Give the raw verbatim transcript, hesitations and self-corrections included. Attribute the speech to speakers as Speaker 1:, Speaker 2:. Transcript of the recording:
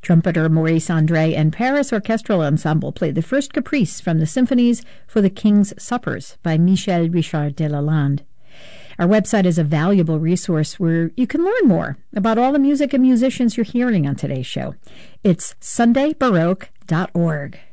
Speaker 1: Trumpeter Maurice Andre and Paris Orchestral Ensemble played the first caprice from the symphonies for the King's Suppers by Michel Richard de Lalande. Our website is a valuable resource where you can learn more about all the music and musicians you're hearing on today's show. It's sunday baroque dot org.